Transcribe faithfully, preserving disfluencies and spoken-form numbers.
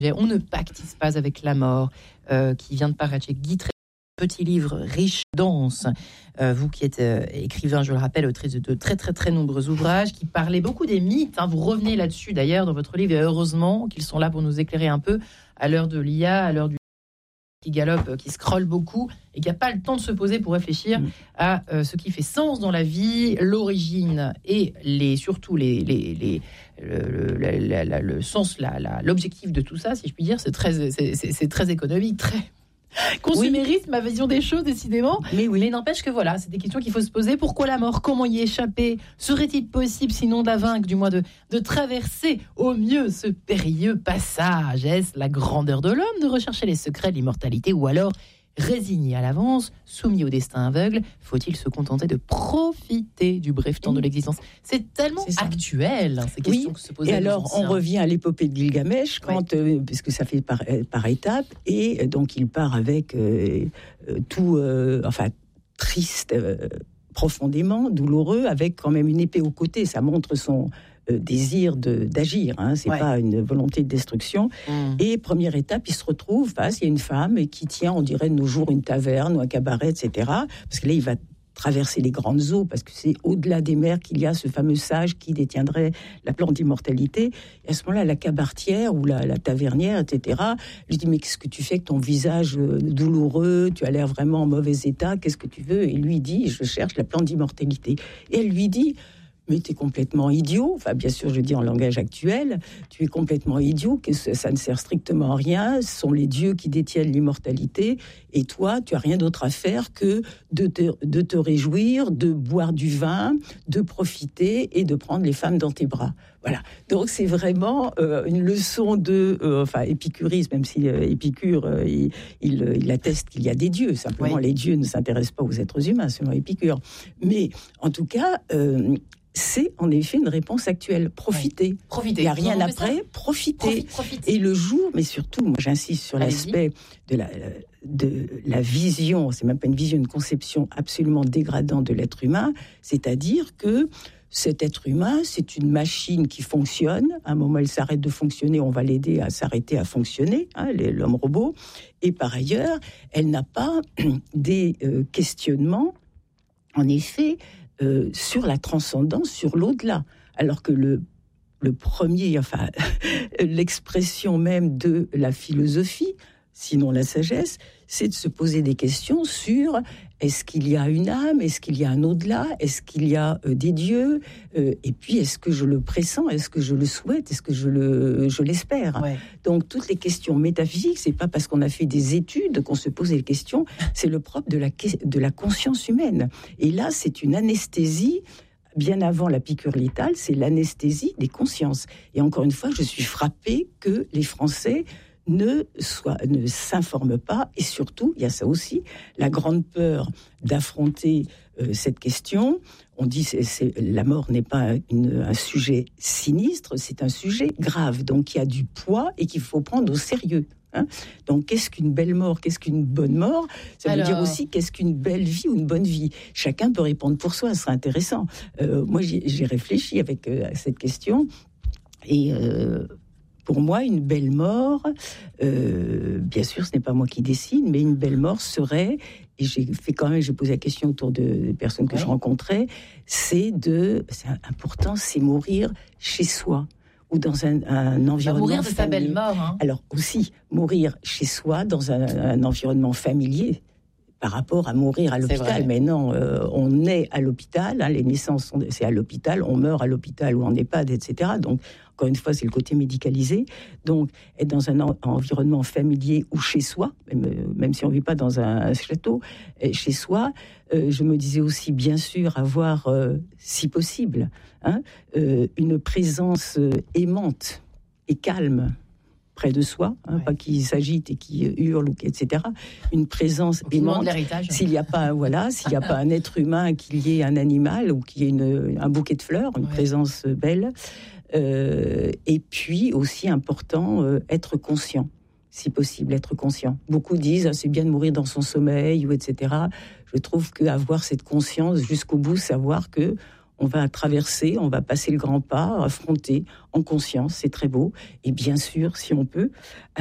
On ne pactise pas avec la mort, euh, qui vient de paraître chez Guy Très, petit livre riche, dense. Euh, vous qui êtes euh, écrivain, je le rappelle, autrice de, de très très très nombreux ouvrages qui parlaient beaucoup des mythes. Hein. Vous revenez là-dessus d'ailleurs dans votre livre, et heureusement qu'ils sont là pour nous éclairer un peu à l'heure de l'I A, à l'heure du qui galope, qui scrolle beaucoup et qui n'a pas le temps de se poser pour réfléchir mmh. à euh, ce qui fait sens dans la vie, l'origine et les, surtout les, les, les, le, le, la, la, le sens, la, la, l'objectif de tout ça, si je puis dire. C'est très, c'est, c'est, c'est très économique, très consumériste, oui. Ma vision des choses, décidément. Mais, oui. Mais n'empêche que voilà, c'est des questions qu'il faut se poser. Pourquoi la mort ? Comment y échapper ? Serait-il possible, sinon de la vaincre, du moins de, de traverser au mieux ce périlleux passage ? Est-ce la grandeur de l'homme de rechercher les secrets de l'immortalité, ou alors, résigné à l'avance, soumis au destin aveugle, faut-il se contenter de profiter du bref temps de l'existence ? C'est tellement c'est actuel, hein, ces questions oui. que se posaient. Et alors, on revient à l'épopée de Gilgamesh, quand, oui. euh, parce que ça fait par, par étapes, et donc il part avec euh, euh, tout, euh, enfin, triste, euh, profondément, douloureux, avec quand même une épée au côté. Ça montre son euh, désir de, d'agir, hein, c'est ouais. pas une volonté de destruction. Mmh. Et première étape, il se retrouve face, il y a une femme qui tient, on dirait de nos jours, une taverne ou un cabaret, et cetera. Parce que là, il va traverser les grandes eaux, parce que c'est au-delà des mers qu'il y a ce fameux sage qui détiendrait la plante d'immortalité. Et à ce moment-là, la cabaretière ou la, la tavernière, et cetera, lui dit, mais qu'est-ce que tu fais avec ton visage douloureux ? Tu as l'air vraiment en mauvais état, qu'est-ce que tu veux ? Et lui dit, je cherche la plante d'immortalité. Et elle lui dit, mais tu es complètement idiot, enfin bien sûr je dis en langage actuel, tu es complètement idiot, que ça ne sert strictement à rien, ce sont les dieux qui détiennent l'immortalité, et toi tu as rien d'autre à faire que de te, de te réjouir, de boire du vin, de profiter et de prendre les femmes dans tes bras. Voilà, donc c'est vraiment euh, une leçon de, euh, enfin épicurisme, même si euh, Épicure, euh, il, il, il atteste qu'il y a des dieux, simplement oui. Les dieux ne s'intéressent pas aux êtres humains selon Épicure, mais en tout cas... Euh, c'est en effet une réponse actuelle. Profitez. Oui. Profitez. Il n'y a rien après. Profitez. Profite, profite. Et le jour, mais surtout, moi j'insiste sur Allez-y. l'aspect de la, de la vision, c'est même pas une vision, une conception absolument dégradante de l'être humain, c'est-à-dire que cet être humain, c'est une machine qui fonctionne. À un moment, elle s'arrête de fonctionner, on va l'aider à s'arrêter à fonctionner, hein, l'homme-robot. Et par ailleurs, elle n'a pas des euh, questionnements, en effet, Euh, sur la transcendance, sur l'au-delà. Alors que le, le premier, enfin, l'expression même de la philosophie, sinon la sagesse, c'est de se poser des questions sur est-ce qu'il y a une âme, est-ce qu'il y a un au-delà, est-ce qu'il y a euh, des dieux, euh, et puis est-ce que je le pressens, est-ce que je le souhaite, est-ce que je, le, je l'espère. Ouais. Donc toutes les questions métaphysiques, c'est pas parce qu'on a fait des études qu'on se pose des questions, c'est le propre de la, de la conscience humaine. Et là, c'est une anesthésie. Bien avant la piqûre létale, c'est l'anesthésie des consciences. Et encore une fois, je suis frappée que les Français ne, soit, ne s'informent pas, et surtout, il y a ça aussi, la grande peur d'affronter euh, cette question. On dit que la mort n'est pas une, un sujet sinistre, c'est un sujet grave, donc il y a du poids et qu'il faut prendre au sérieux. Hein. Donc, qu'est-ce qu'une belle mort ? Qu'est-ce qu'une bonne mort ? Ça Alors... veut dire aussi qu'est-ce qu'une belle vie ou une bonne vie ? Chacun peut répondre pour soi, ce serait intéressant. Euh, moi, j'ai, j'ai réfléchi avec euh, à cette question, et euh, pour moi, une belle mort, euh, bien sûr, ce n'est pas moi qui décide, mais une belle mort serait, et j'ai fait quand même, j'ai posé la question autour de, des personnes que ouais. je rencontrais, c'est de, c'est important, c'est mourir chez soi ou dans un, un environnement mourir de familier. sa belle mort. Hein. Alors aussi, mourir chez soi dans un, un environnement familier, par rapport à mourir à l'hôpital. Mais non, euh, on est à l'hôpital, hein, les naissances, sont, c'est à l'hôpital, on meurt à l'hôpital ou en EHPAD, et cetera. Donc, encore une fois, c'est le côté médicalisé. Donc, être dans un en, environnement familier ou chez soi, même, même si on ne vit pas dans un château, chez soi, euh, je me disais aussi, bien sûr, avoir, euh, si possible, hein, euh, une présence euh, aimante et calme près de soi, hein, ouais. pas qui s'agite et qui hurle, et cetera. Une présence aimante. S'il n'y a pas, voilà, s'il n'y a pas un être humain, qu'il y ait un animal ou qu'il y ait une, un bouquet de fleurs, une ouais. présence belle. Euh, et puis aussi important, euh, être conscient, si possible, être conscient. Beaucoup disent ah, c'est bien de mourir dans son sommeil ou et cetera. Je trouve qu'avoir cette conscience jusqu'au bout, savoir que on va traverser, on va passer le grand pas, affronter en conscience, c'est très beau. Et bien sûr, si on peut,